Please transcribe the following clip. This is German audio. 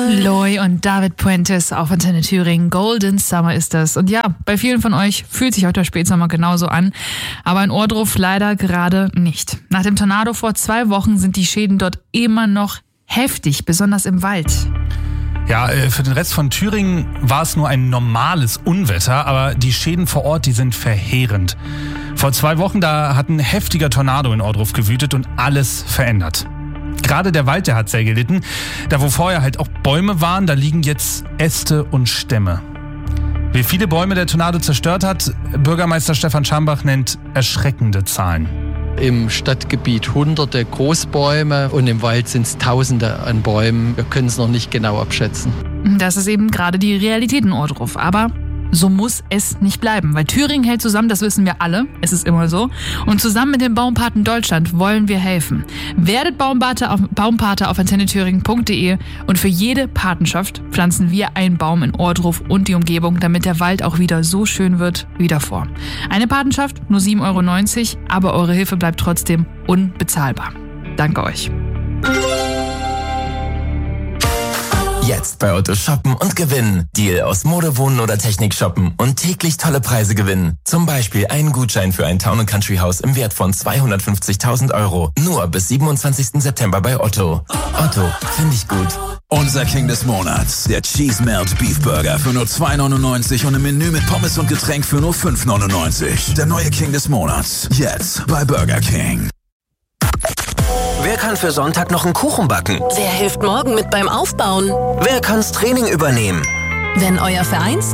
Loy und David Puentes auf Antenne Thüringen. Golden Summer ist das. Und ja, bei vielen von euch fühlt sich auch der Spätsommer genauso an. Aber in Ohrdruf leider gerade nicht. Nach dem Tornado vor 2 Wochen sind die Schäden dort immer noch heftig, besonders im Wald. Ja, für den Rest von Thüringen war es nur ein normales Unwetter, aber die Schäden vor Ort, die sind verheerend. Vor 2 Wochen, da hat ein heftiger Tornado in Ohrdruf gewütet und alles verändert. Gerade der Wald, der hat sehr gelitten. Da wo vorher halt auch Bäume waren, da liegen jetzt Äste und Stämme. Wie viele Bäume der Tornado zerstört hat, Bürgermeister Stefan Schambach nennt erschreckende Zahlen. Im Stadtgebiet hunderte Großbäume und im Wald sind es Tausende an Bäumen. Wir können es noch nicht genau abschätzen. Das ist eben gerade die Realität in Ohrdruf. Aber so muss es nicht bleiben, weil Thüringen hält zusammen, das wissen wir alle, es ist immer so. Und zusammen mit den Baumpaten Deutschland wollen wir helfen. Werdet Baumpate auf antennethüringen.de und für jede Patenschaft pflanzen wir einen Baum in Ohrdruf und die Umgebung, damit der Wald auch wieder so schön wird wie davor. Eine Patenschaft, nur 7,90 €, aber eure Hilfe bleibt trotzdem unbezahlbar. Danke euch. Jetzt bei Otto shoppen und gewinnen. Deal aus Mode, Wohnen oder Technik shoppen und täglich tolle Preise gewinnen. Zum Beispiel einen Gutschein für ein Town & Country Haus im Wert von 250.000 €. Nur bis 27. September bei Otto. Otto, finde ich gut. Unser King des Monats, der Cheese Melt Beef Burger für nur 2,99 € und im Menü mit Pommes und Getränk für nur 5,99 €. Der neue King des Monats, jetzt bei Burger King. Wer kann für Sonntag noch einen Kuchen backen? Wer hilft morgen mit beim Aufbauen? Wer kann's Training übernehmen? Wenn euer Vereins